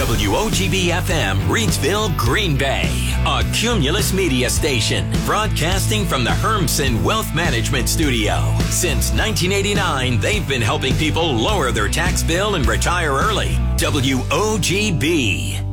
WOGB-FM, Reidsville, Green Bay, a Cumulus Media station, broadcasting from the Hermsen Wealth Management Studio. Since 1989, they've been helping people lower their tax bill and retire early. WOGB.